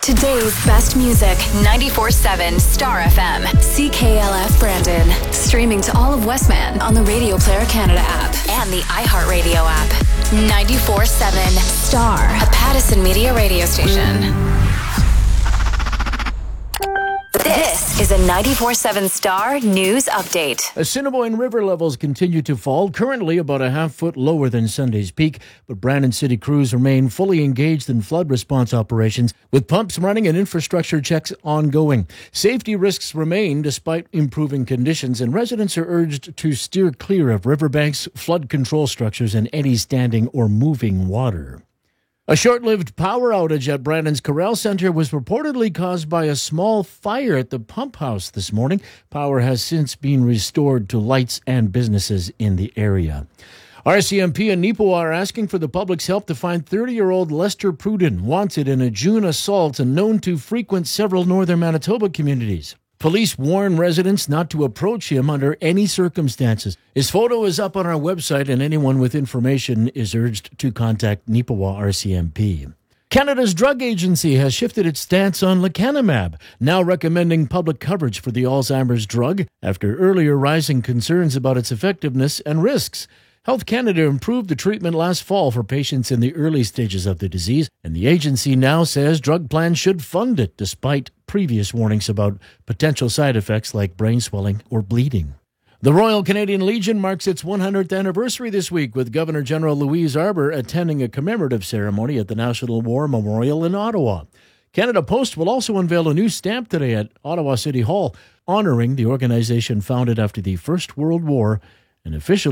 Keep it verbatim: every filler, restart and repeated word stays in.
Today's best music, ninety-four seven Star F M. C K L F Brandon. Streaming to all of Westman on the Radio Player Canada app and the iHeartRadio app. ninety-four seven Star, a Pattison Media radio station. This is a ninety-four seven Star News Update. Assiniboine River levels continue to fall, currently about a half foot lower than Sunday's peak, but Brandon City crews remain fully engaged in flood response operations, with pumps running and infrastructure checks ongoing. Safety risks remain despite improving conditions, and residents are urged to steer clear of riverbanks, flood control structures, and any standing or moving water. A short-lived power outage at Brandon's Corral Centre was reportedly caused by a small fire at the pump house this morning. Power has since been restored to lights and businesses in the area. R C M P and Neepawa are asking for the public's help to find thirty-year-old Lester Pruden, wanted in a June assault and known to frequent several northern Manitoba communities. Police warn residents not to approach him under any circumstances. His photo is up on our website, and anyone with information is urged to contact Neepawa R C M P. Canada's Drug Agency has shifted its stance on lecanemab, now recommending public coverage for the Alzheimer's drug after earlier rising concerns about its effectiveness and risks. Health Canada improved the treatment last fall for patients in the early stages of the disease, and the agency now says drug plans should fund it despite previous warnings about potential side effects like brain swelling or bleeding. The Royal Canadian Legion marks its one hundredth anniversary this week, with Governor General Louise Arbour attending a commemorative ceremony at the National War Memorial in Ottawa. Canada Post will also unveil a new stamp today at Ottawa City Hall, honoring the organization founded after the First World War and officially